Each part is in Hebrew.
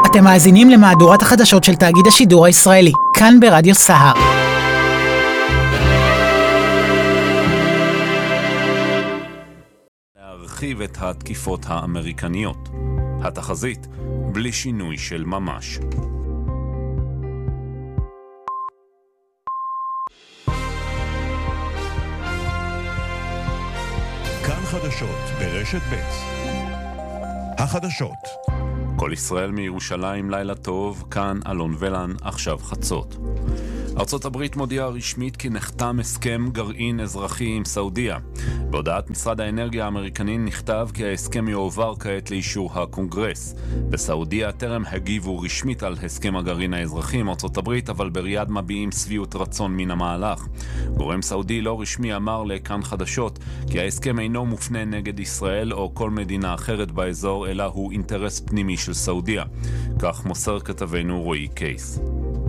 אתם מאזינים למהדורת החדשות של תאגיד השידור הישראלי, כאן ברדיו סהר. להרחיב את התקיפות האמריקניות. התחזית בלי שינוי של ממש. כאן חדשות ברשת ב'. החדשות. כל ישראל מירושלים, לילה טוב, כאן אלון ולן, עכשיו חצות. ארצות הברית מודיעה רשמית כי נחתם הסכם גרעין אזרחי עם סעודיה. בהודעת משרד האנרגיה האמריקני נכתב כי ההסכם יועבר כעת לאישור הקונגרס. בסעודיה טרם הגיבו רשמית על הסכם הגרעין האזרחי עם ארצות הברית, אבל בריאד מביעים שביעות רצון מן המהלך. גורם סעודי לא רשמי אמר לכאן חדשות כי ההסכם אינו מופנה נגד ישראל או כל מדינה אחרת באזור, אלא הוא אינטרס פנימי של סעודיה. כך מוסר כתבנו רועי קייס.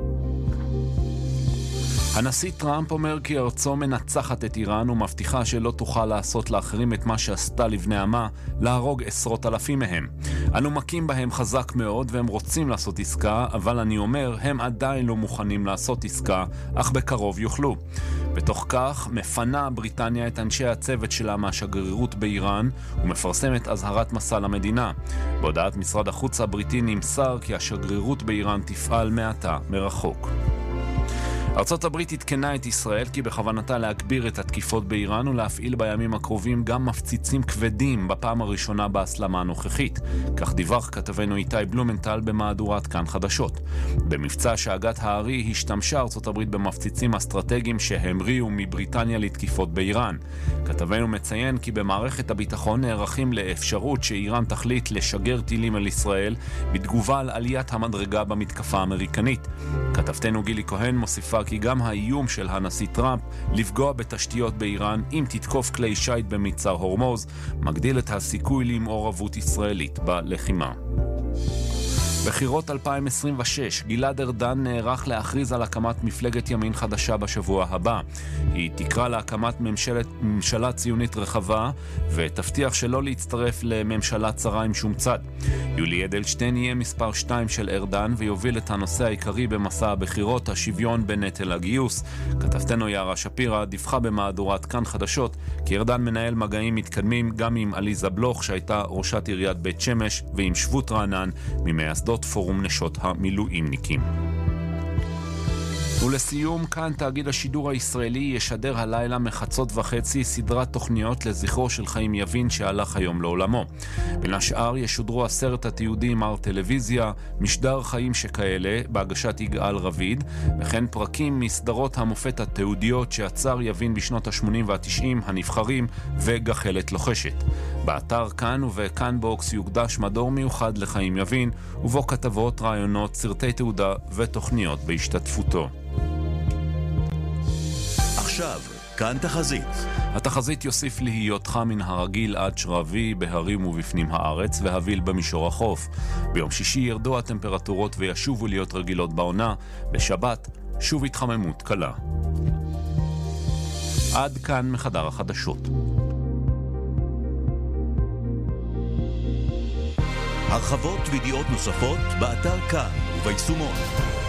הנשיא טראמפ אומר כי ארצו מנצחת את איראן ומבטיחה שלא תוכל לעשות לאחרים את מה שעשתה לבני עמה, להרוג עשרות אלפים מהם. אנו מכים בהם חזק מאוד והם רוצים לעשות עסקה, אבל אני אומר, הם עדיין לא מוכנים לעשות עסקה, אך בקרוב יוכלו. בתוך כך מפנה בריטניה את אנשי הצוות שלה מהשגרירות באיראן ומפרסמת אזהרת מסע למדינה. בהודעת משרד החוץ הבריטי נמסר כי השגרירות באיראן תפעל מעתה מרחוק. ארצות הברית התקנה את ישראל כי בכוונתה להגביר את התקיפות באיראן ולהפעיל בימים הקרובים גם מפציצים כבדים בפעם הראשונה בהסלמה הנוכחית. כך דיווח כתבנו איתי בלומנטל במהדורת כאן חדשות. במבצע שאגת הארי השתמשה ארצות הברית במפציצים אסטרטגיים שהמריאו מבריטניה לתקיפות באיראן. כתבנו מציין כי במערכת הביטחון נערכים לאפשרות שאיראן תחליט לשגר טילים על ישראל בתגובה על עליית המדרגה במתקפה האמריקנית. כתבתנו גילי כהן מוסיפה כי גם האיום של הנשיא טראמפ לפגוע בתשתיות באיראן אם תתקוף כלי שייט במצר הורמוז מגדיל את הסיכוי למעורבות ישראלית בלחימה. בחירות 2026, גלעד ארדן נערך להכריז על הקמת מפלגת ימין חדשה בשבוע הבא. היא תקרא להקמת ממשלה ציונית רחבה ותבטיח שלא להצטרף לממשלה צרה עם שום צד. יולי אדלשטיין יהיה מספר 2 של ארדן ויוביל את הנושא העיקרי במסע הבחירות, השוויון בנטל הגיוס. כתבתנו יערה שפירא דיווחה במהדורת כאן חדשות כי ארדן מנהל מגעים מתקדמים גם עם עליזה בלוך שהייתה ראשת עיריית בית שמש ועם שבות רענן ממייסדות פורום נשות המילואימניקים. ולסיום, כאן תאגיד השידור הישראלי ישדר הלילה מחצות וחצי סדרת תוכניות לזכרו של חיים יבין שהלך היום לעולמו. בין השאר ישודרו הסרט התיעודי מר טלוויזיה, משדר חיים שכאלה, בהגשת יגאל רביד, וכן פרקים מסדרות המופת התיעודיות שעצר יבין בשנות ה-80 וה-90, הנבחרים וגחלת לוחשת. באתר כאן ובכאן בוקס יוקדש מדור מיוחד לחיים יבין, ובו כתבות, רעיונות, סרטי תעודה ותוכניות בהשתתפותו. עכשיו, כאן תחזית. התחזית יוסיף להיות חם מן הרגיל עד שרבי בהרים ובפנים הארץ והביל במישור החוף. ביום שישי ירדו הטמפרטורות וישובו להיות רגילות בעונה. בשבת שוב התחממות קלה. עד כאן מחדר החדשות. הרחבות וידיעות נוספות באתר כאן וביישומון.